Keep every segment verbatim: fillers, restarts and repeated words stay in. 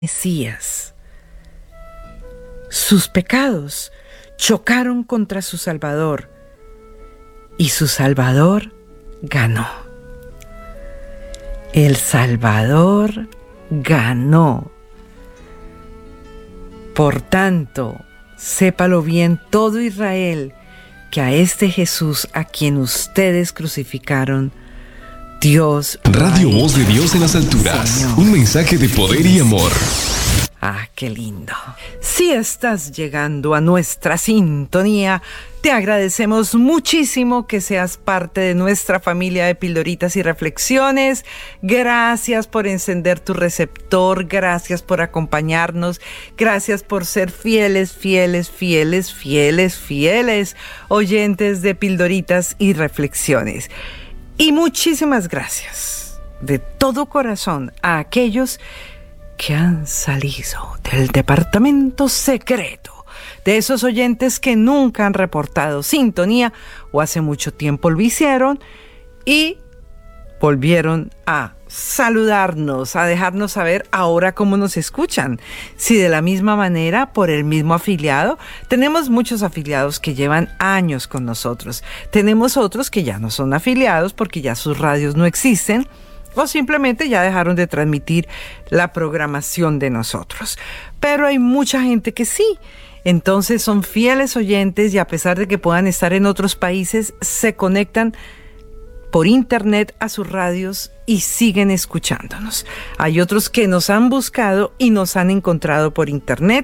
Mesías. Sus pecados chocaron contra su Salvador y su Salvador ganó. El Salvador ganó. Por tanto, sépalo bien todo Israel, que a este Jesús a quien ustedes crucificaron, Dios... Radio Voz de Dios en las alturas. Señor. Un mensaje de poder y amor. Ah, qué lindo. Si estás llegando a nuestra sintonía, te agradecemos muchísimo que seas parte de nuestra familia de Pildoritas y Reflexiones. Gracias por encender tu receptor, gracias por acompañarnos, gracias por ser fieles, fieles, fieles, fieles, fieles oyentes de Pildoritas y Reflexiones. Y muchísimas gracias de todo corazón a aquellos que han salido del departamento secreto, de esos oyentes que nunca han reportado sintonía o hace mucho tiempo lo hicieron y volvieron a saludarnos, a dejarnos saber ahora cómo nos escuchan. Si de la misma manera, por el mismo afiliado, tenemos muchos afiliados que llevan años con nosotros. Tenemos otros que ya no son afiliados porque ya sus radios no existen, o simplemente ya dejaron de transmitir la programación de nosotros. Pero hay mucha gente que sí. Entonces son fieles oyentes y a pesar de que puedan estar en otros países, se conectan por internet a sus radios y siguen escuchándonos. Hay otros que nos han buscado y nos han encontrado por internet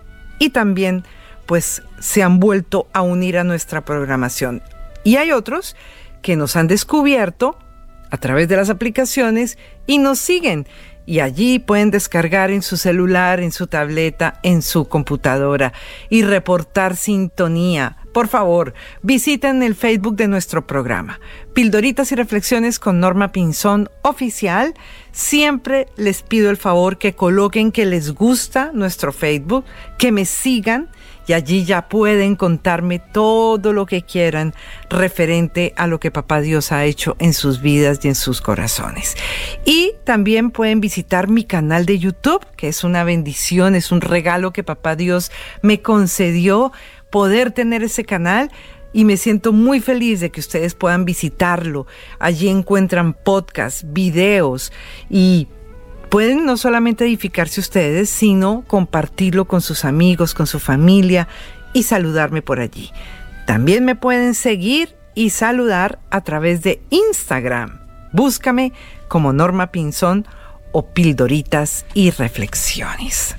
y también pues se han vuelto a unir a nuestra programación. Y hay otros que nos han descubierto a través de las aplicaciones y nos siguen. Y allí pueden descargar en su celular, en su tableta, en su computadora y reportar sintonía. Por favor, visiten el Facebook de nuestro programa, Pildoritas y Reflexiones con Norma Pinzón Oficial. Siempre les pido el favor que coloquen que les gusta nuestro Facebook, que me sigan y allí ya pueden contarme todo lo que quieran referente a lo que Papá Dios ha hecho en sus vidas y en sus corazones. Y también pueden visitar mi canal de YouTube, que es una bendición, es un regalo que Papá Dios me concedió, poder tener ese canal, y me siento muy feliz de que ustedes puedan visitarlo. Allí encuentran podcasts, videos y pueden no solamente edificarse ustedes, sino compartirlo con sus amigos, con su familia y saludarme por allí. También me pueden seguir y saludar a través de Instagram. Búscame como Norma Pinzón o Pildoritas y Reflexiones.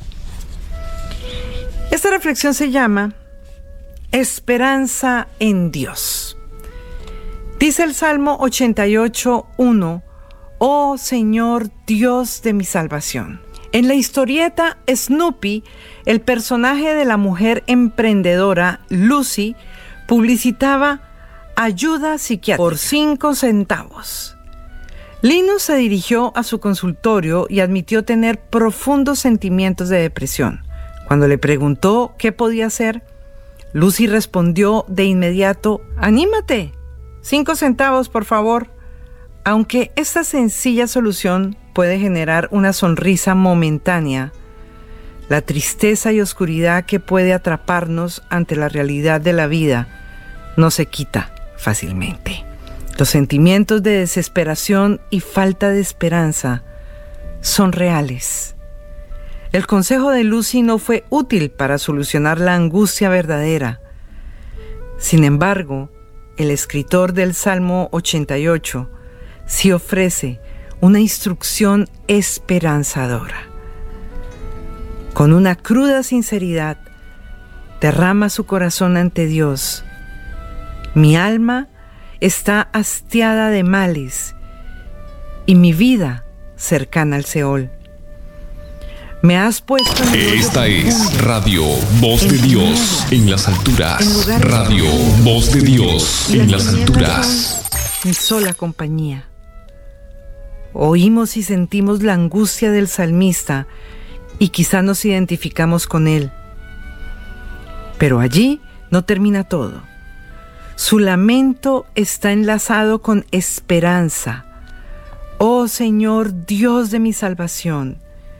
Esta reflexión se llama Esperanza en Dios. Dice el Salmo ochenta y ocho, uno: Oh Señor, Dios de mi salvación. En la historieta Snoopy, el personaje de la mujer emprendedora Lucy publicitaba ayuda psiquiátrica por cinco centavos. Linus se dirigió a su consultorio y admitió tener profundos sentimientos de depresión. Cuando le preguntó qué podía hacer, Lucy respondió de inmediato: anímate, cinco centavos por favor. Aunque esta sencilla solución puede generar una sonrisa momentánea, la tristeza y oscuridad que puede atraparnos ante la realidad de la vida no se quita fácilmente. Los sentimientos de desesperación y falta de esperanza son reales. El consejo de Lucy no fue útil para solucionar la angustia verdadera. Sin embargo, el escritor del Salmo ochenta y ocho sí ofrece una instrucción esperanzadora. Con una cruda sinceridad, derrama su corazón ante Dios. Mi alma está hastiada de males y mi vida cercana al Seol. Me has puesto en el Esta es Radio Voz de Dios en las alturas. Radio Voz de Dios en las alturas. Mi sola compañía. Oímos y sentimos la angustia del salmista y quizá nos identificamos con él. Pero allí no termina todo. Su lamento está enlazado con esperanza. Oh Señor, Dios de mi salvación,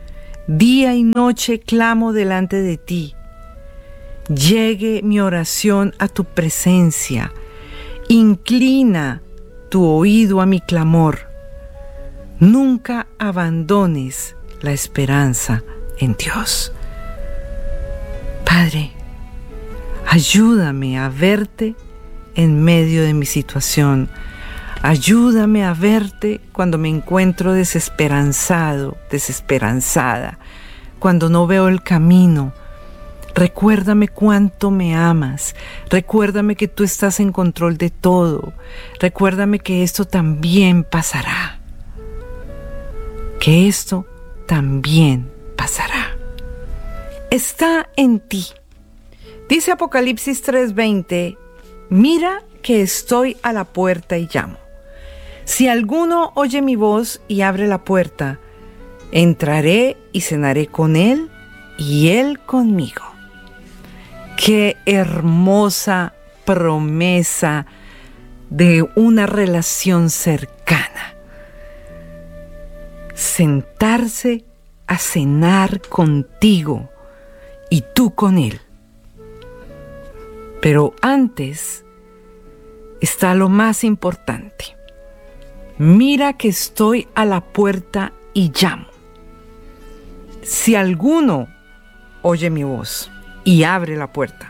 Día y noche clamo delante de ti. Llegue mi oración a tu presencia. Inclina tu oído a mi clamor. Nunca abandones la esperanza en Dios. Padre, ayúdame a verte en medio de mi situación. Ayúdame a verte cuando me encuentro desesperanzado, desesperanzada, cuando no veo el camino. Recuérdame cuánto me amas. Recuérdame que tú estás en control de todo. Recuérdame que esto también pasará. Que esto también pasará. Está en ti. Dice Apocalipsis tres veinte, mira que estoy a la puerta y llamo. Si alguno oye mi voz y abre la puerta, entraré y cenaré con él y él conmigo. Qué hermosa promesa de una relación cercana. Sentarse a cenar contigo y tú con él. Pero antes está lo más importante. Mira que estoy a la puerta y llamo. Si alguno oye mi voz y abre la puerta.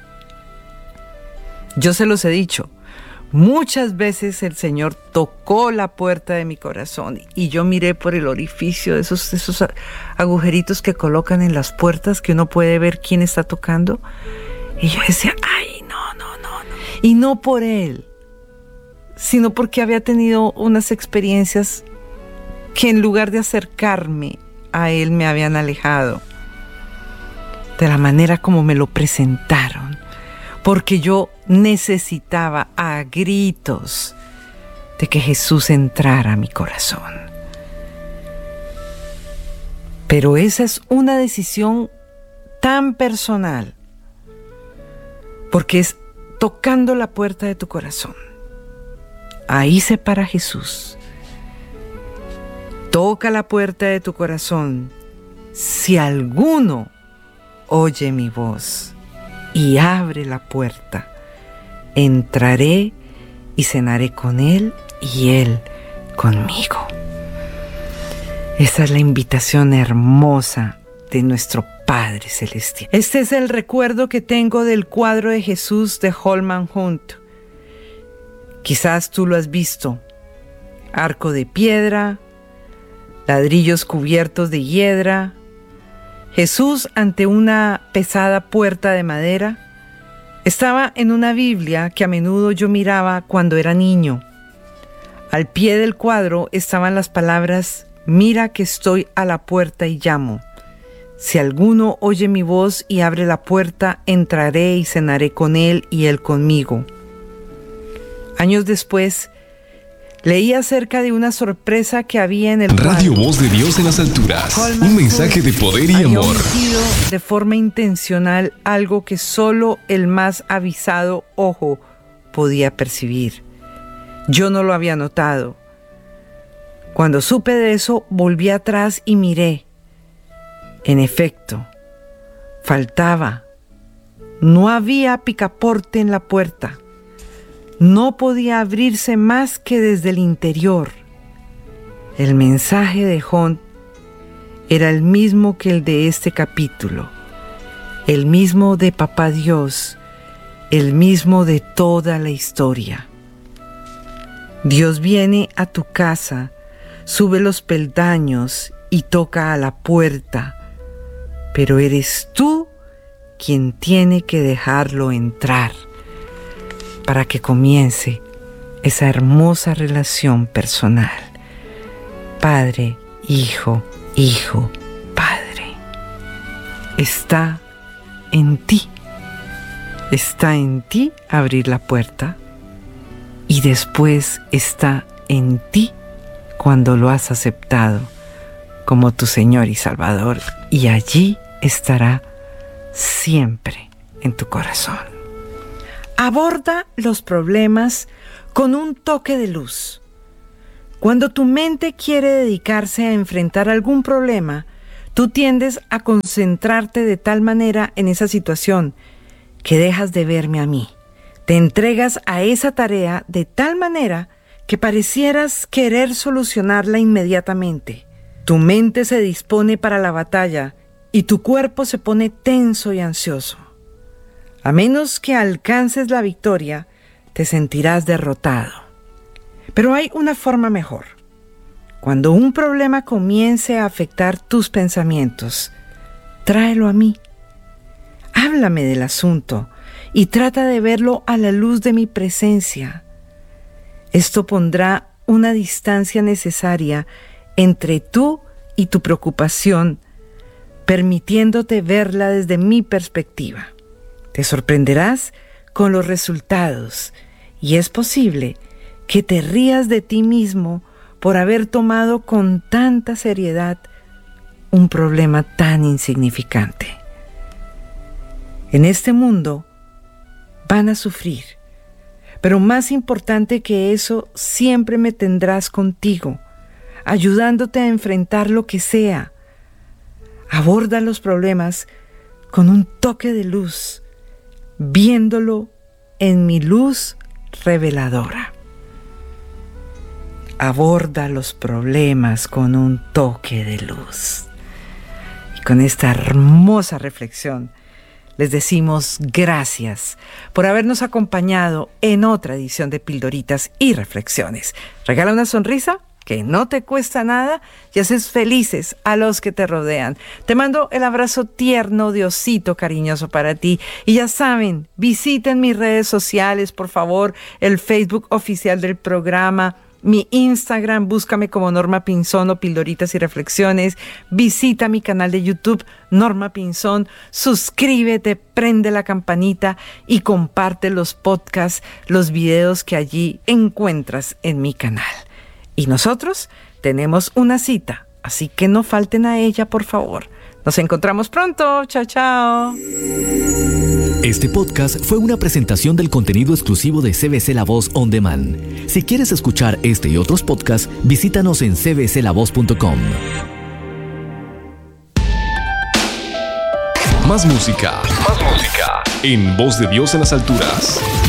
Yo se los he dicho, muchas veces el Señor tocó la puerta de mi corazón y yo miré por el orificio de esos, esos agujeritos que colocan en las puertas que uno puede ver quién está tocando. Y yo decía, ay, no, no, no, no. Y no por Él, sino porque había tenido unas experiencias que en lugar de acercarme a Él me habían alejado de la manera como me lo presentaron, porque yo necesitaba a gritos de que Jesús entrara a mi corazón. Pero esa es una decisión tan personal, porque es tocando la puerta de tu corazón. Ahí se para Jesús. Toca la puerta de tu corazón. Si alguno oye mi voz y abre la puerta, entraré y cenaré con él y él conmigo. Esa es la invitación hermosa de nuestro Padre Celestial. Este es el recuerdo que tengo del cuadro de Jesús de Holman Hunt. Quizás tú lo has visto. Arco de piedra, ladrillos cubiertos de hiedra, Jesús ante una pesada puerta de madera. Estaba en una Biblia que a menudo yo miraba cuando era niño. Al pie del cuadro estaban las palabras: mira que estoy a la puerta y llamo. Si alguno oye mi voz y abre la puerta, entraré y cenaré con él y él conmigo. Años después, leí acerca de una sorpresa que había en el Radio cuadro. Voz de Dios en las alturas. Holman Un mensaje de poder y había amor. omitido de forma intencional algo que solo el más avisado ojo podía percibir. Yo no lo había notado. Cuando supe de eso, volví atrás y miré. En efecto, faltaba. No había picaporte en la puerta. No podía abrirse más que desde el interior. El mensaje de Hunt era el mismo que el de este capítulo, el mismo de Papá Dios, el mismo de toda la historia. Dios viene a tu casa, sube los peldaños y toca a la puerta, pero eres tú quien tiene que dejarlo entrar para que comience esa hermosa relación personal. Padre, hijo, hijo, padre. Está en ti. Está en ti abrir la puerta y después está en ti cuando lo has aceptado como tu Señor y Salvador, y allí estará siempre en tu corazón. Aborda los problemas con un toque de luz. Cuando tu mente quiere dedicarse a enfrentar algún problema, Tú tiendes a concentrarte de tal manera en esa situación que dejas de verme a mí. Te entregas a esa tarea de tal manera que parecieras querer solucionarla inmediatamente. Tu mente se dispone para la batalla y tu cuerpo se pone tenso y ansioso. A menos que alcances la victoria, te sentirás derrotado. Pero hay una forma mejor. Cuando un problema comience a afectar tus pensamientos, tráelo a mí. Háblame del asunto y trata de verlo a la luz de mi presencia. Esto pondrá una distancia necesaria entre tú y tu preocupación, permitiéndote verla desde mi perspectiva. Te sorprenderás con los resultados y es posible que te rías de ti mismo por haber tomado con tanta seriedad un problema tan insignificante. En este mundo van a sufrir, pero más importante que eso, siempre me tendrás contigo, ayudándote a enfrentar lo que sea. Aborda los problemas con un toque de luz, viéndolo en mi luz reveladora. Aborda los problemas con un toque de luz. Y con esta hermosa reflexión, les decimos gracias por habernos acompañado en otra edición de Pildoritas y Reflexiones. Regala una sonrisa que no te cuesta nada y haces felices a los que te rodean. Te mando el abrazo tierno de osito cariñoso para ti. Y ya saben, visiten mis redes sociales, por favor, el Facebook oficial del programa, mi Instagram, búscame como Norma Pinzón o Pildoritas y Reflexiones. Visita mi canal de YouTube, Norma Pinzón. Suscríbete, prende la campanita y comparte los podcasts, los videos que allí encuentras en mi canal. Y nosotros tenemos una cita, así que no falten a ella, por favor. Nos encontramos pronto. Chao, chao. Este podcast fue una presentación del contenido exclusivo de C B C La Voz On Demand. Si quieres escuchar este y otros podcasts, visítanos en c b c la voz punto com. Más música. Más música. En Voz de Dios en las alturas.